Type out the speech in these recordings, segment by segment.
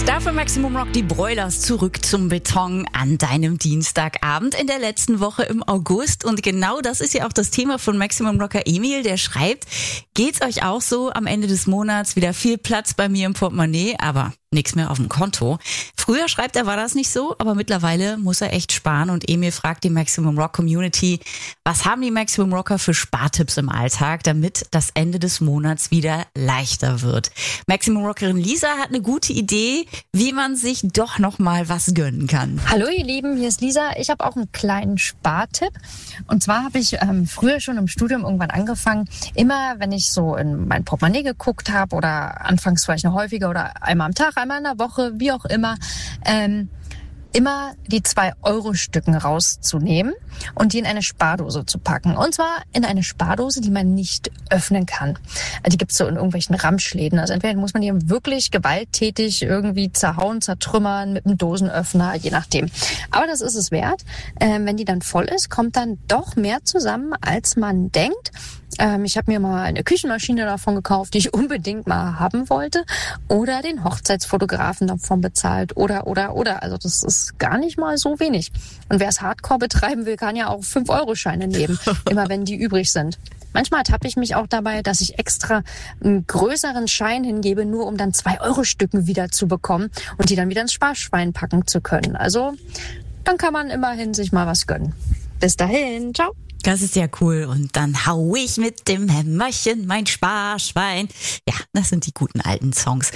Dafür Maximum Rock, die Broilers zurück zum Beton an deinem Dienstagabend in der letzten Woche im August. Und genau das ist ja auch das Thema von Maximum Rocker Emil, der schreibt, geht's euch auch so am Ende des Monats wieder viel Platz bei mir im Portemonnaie, aber nichts mehr auf dem Konto. Früher, schreibt er, war das nicht so, aber mittlerweile muss er echt sparen und Emil fragt die Maximum Rock Community, was haben die Maximum Rocker für Spartipps im Alltag, damit das Ende des Monats wieder leichter wird. Maximum Rockerin Lisa hat eine gute Idee, wie man sich doch noch mal was gönnen kann. Hallo ihr Lieben, hier ist Lisa. Ich habe auch einen kleinen Spartipp. Und zwar habe ich früher schon im Studium irgendwann angefangen, immer wenn ich so in mein Portemonnaie geguckt habe oder anfangs vielleicht noch häufiger oder einmal am Tag, einmal in der Woche, wie auch immer, immer die 2-Euro-Stücken rauszunehmen und die in eine Spardose zu packen. Und zwar in eine Spardose, die man nicht öffnen kann. Die gibt's so in irgendwelchen Ramschläden. Also entweder muss man die wirklich gewalttätig irgendwie zerhauen, zertrümmern mit einem Dosenöffner, je nachdem. Aber das ist es wert. Wenn die dann voll ist, kommt dann doch mehr zusammen, als man denkt. Ich habe mir mal eine Küchenmaschine davon gekauft, die ich unbedingt mal haben wollte. Oder den Hochzeitsfotografen davon bezahlt. Oder. Also das ist gar nicht mal so wenig. Und wer es Hardcore betreiben will, kann ja auch 5-Euro-Scheine nehmen. Immer wenn die übrig sind. Manchmal ertappe ich mich auch dabei, dass ich extra einen größeren Schein hingebe, nur um dann 2-Euro-Stücken wieder zu bekommen und die dann wieder ins Sparschwein packen zu können. Also dann kann man immerhin sich mal was gönnen. Bis dahin, ciao. Das ist ja cool. Und dann hau ich mit dem Hämmerchen mein Sparschwein. Ja, das sind die guten alten Songs.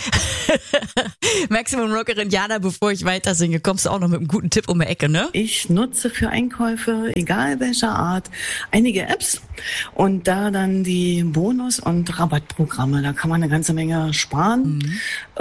Maximum Rockerin Jana, bevor ich weiter singe, kommst du auch noch mit einem guten Tipp um die Ecke, ne? Ich nutze für Einkäufe, egal welcher Art, einige Apps und da dann die Bonus- und Rabattprogramme. Da kann man eine ganze Menge sparen.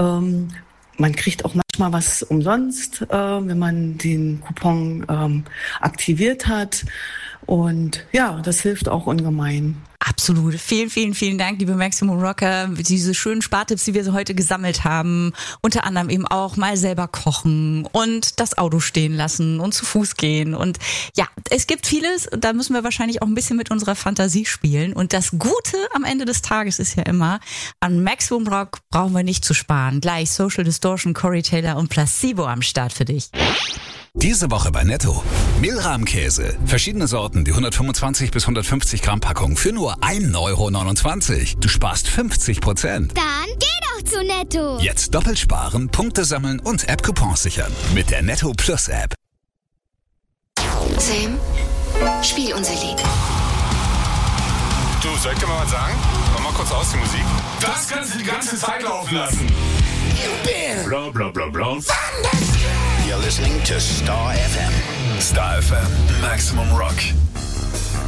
Man kriegt auch manchmal was umsonst, wenn man den Coupon aktiviert hat. Und ja, das hilft auch ungemein. Absolut. Vielen Dank, liebe Maximum Rocker. Diese schönen Spartipps, die wir so heute gesammelt haben. Unter anderem eben auch mal selber kochen und das Auto stehen lassen und zu Fuß gehen. Und ja, es gibt vieles. Und da müssen wir wahrscheinlich auch ein bisschen mit unserer Fantasie spielen. Und das Gute am Ende des Tages ist ja immer, an Maximum Rock brauchen wir nicht zu sparen. Gleich Social Distortion, Corey Taylor und Placebo am Start für dich. Diese Woche bei Netto. Mehlrahmkäse. Verschiedene Sorten, die 125 bis 150 Gramm Packung für nur 1,29 €. Du sparst 50%. Dann geh doch zu Netto. Jetzt doppelt sparen, Punkte sammeln und App-Coupons sichern. Mit der Netto Plus App. Sam, spiel unser Lied. Du, soll ich dir mal was sagen? Mach mal kurz aus die Musik. Das kannst du die ganze Zeit laufen lassen. Bla bla bla bla. You're listening to Star FM. Star FM, Maximum Rock.